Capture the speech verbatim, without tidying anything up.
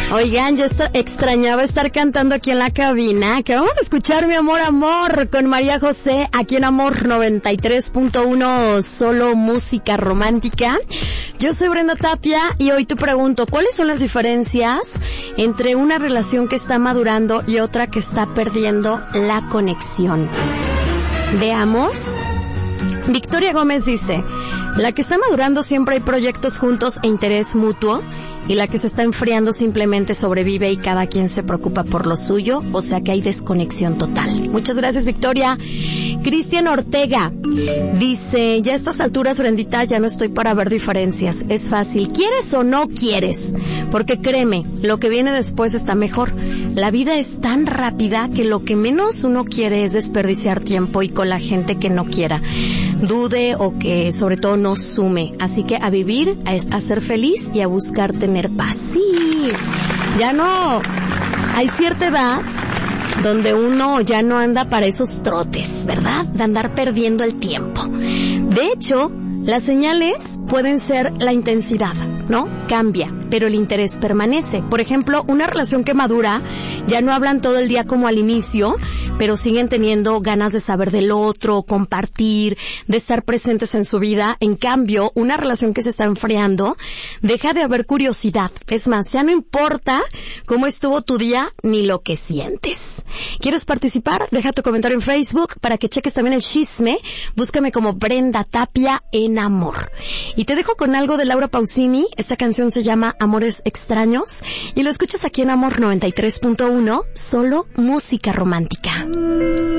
Oigan, yo est- extrañaba estar cantando aquí en la cabina. Que vamos a escuchar Mi Amor, Amor con María José aquí en Amor noventa y tres punto uno, solo música romántica. Yo soy Brenda Tapia y hoy te pregunto, ¿cuáles son las diferencias entre una relación que está madurando y otra que está perdiendo la conexión? Veamos. Victoria Gómez dice, la que está madurando siempre hay proyectos juntos e interés mutuo, y la que se está enfriando simplemente sobrevive y cada quien se preocupa por lo suyo, o sea que hay desconexión total. Muchas gracias, Victoria. Cristian Ortega dice, ya a estas alturas, Brendita, ya no estoy para ver diferencias. Es fácil, ¿quieres o no quieres? Porque créeme, lo que viene después está mejor. La vida es tan rápida que lo que menos uno quiere es desperdiciar tiempo y con la gente que no quiera, dude o que sobre todo no sume. Así que a vivir, a, a ser feliz y a buscar tener paz. Sí, ya no, hay cierta edad donde uno ya no anda para esos trotes, ¿verdad? De andar perdiendo el tiempo. De hecho, las señales pueden ser la intensidad, ¿no? Cambia, pero el interés permanece. Por ejemplo, una relación que madura, ya no hablan todo el día como al inicio, pero siguen teniendo ganas de saber del otro, compartir, de estar presentes en su vida. En cambio, una relación que se está enfriando, deja de haber curiosidad. Es más, ya no importa cómo estuvo tu día ni lo que sientes. ¿Quieres participar? Deja tu comentario en Facebook para que cheques también el chisme. Búscame como Brenda Tapia en Amor. Y te dejo con algo de Laura Pausini. Esta canción se llama Amores Extraños y lo escuchas aquí en Amor noventa y tres punto uno, solo música romántica.